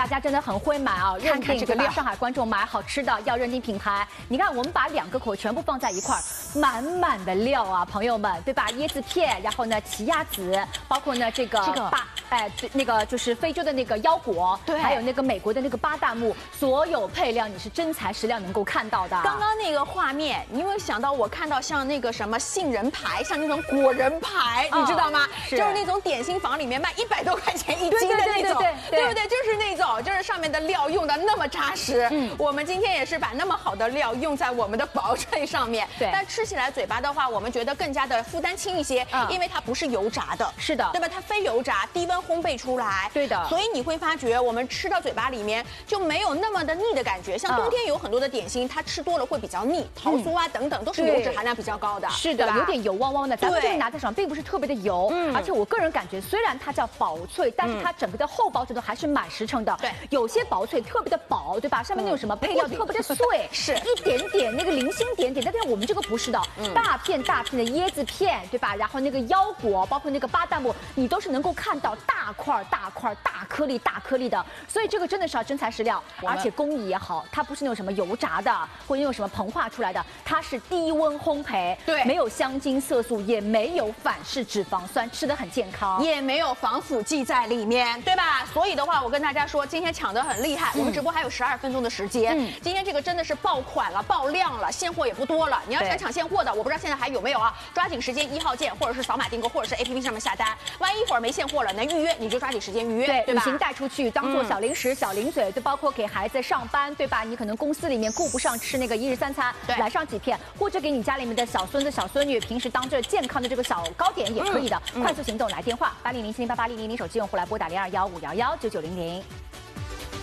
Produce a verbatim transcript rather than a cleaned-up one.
大家真的很会买啊，认定这个料。上海观众买好吃的要认定品牌。你看，我们把两个口全部放在一块儿，满满的料啊，朋友们，对吧？椰子片，然后呢奇亚籽，包括呢这个这个巴，哎，那个就是非洲的那个腰果， 对， 还有那个美国的那个巴旦木，所有配料你是真材实料能够看到的。 刚刚那个画面，你有没有想到我看到像那个什么杏仁排，像那种果仁排， 哦、 你知道吗？ 是， 就是那种点心房里面卖一百多块钱一斤的那种， 对, 对, 对, 对, 对, 对不对？就是那种，就是上面的料用的那么扎实。 嗯， 我们今天也是把那么好的料用在我们的薄脆上面， 对。 但吃起来嘴巴的话，我们觉得更加的负担轻一些，嗯、因为它不是油炸的， 是的， 对吧？它非油炸，低温烘焙出来， 对的。 所以你会发觉，我们吃到嘴巴里面就没有那么的腻的感觉。像冬天有很多的点心，它吃多了会比较腻，桃酥啊等等都是油脂含量比较高的， 是的，有点油汪汪的。咱们这个拿在手上并不是特别的油，而且我个人感觉，虽然它叫薄脆，但是它整个的厚薄程度还是蛮实诚的。 对， 有些薄脆特别的薄，对吧？上面那种什么配料特别的碎， 是一点点那个零星点点。但是我们这个不是的，大片大片的椰子片，对吧？然后那个腰果，包括那个巴旦木，你都是能够看到大块大块大颗粒大颗粒的。所以这个真的是要真材实料，而且工艺也好，它不是那种什么油炸的，或者那种什么膨化出来的，它是低温烘焙， 对， 没有香精色素，也没有反式脂肪酸，吃得很健康， 也没有防腐剂在里面，对吧？所以的话，我跟大家说，今天抢得很厉害，嗯、我们直播还有十二分钟的时间，嗯、今天这个真的是爆款了，爆量了，现货也不多了。你要想抢现货的，我不知道现在还有没有啊？抓紧时间一号键，或者是扫码订购，或者是 A P P 上面下单。万一一会儿没现货了，能预约你就抓紧时间预约， 对， 对吧？ 旅行带出去当做小零食、嗯、小零嘴，就包括给孩子上班，对吧？你可能公司里面顾不上吃那个一日三餐，对，来上几片，或者给你家里面的小孙子、小孙女平时当这健康的这个小糕点也可以的。嗯、快速行动，来电话八零零七零八八零零零，手机用户来拨打零二幺五幺幺九九零零。